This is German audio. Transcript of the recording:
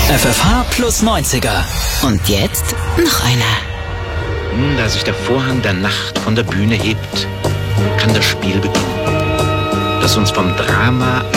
FFH plus 90er. Und jetzt noch einer. Nun, da sich der Vorhang der Nacht von der Bühne hebt, kann das Spiel beginnen, das uns vom Drama